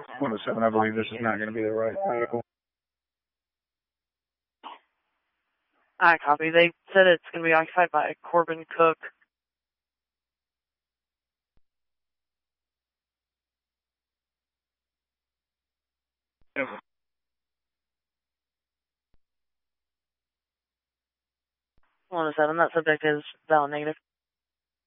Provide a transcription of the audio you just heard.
107, I believe this is not going to be the right article. I copy. They said it's going to be occupied by Corbin Cook. Yep. 107, that subject is valid negative.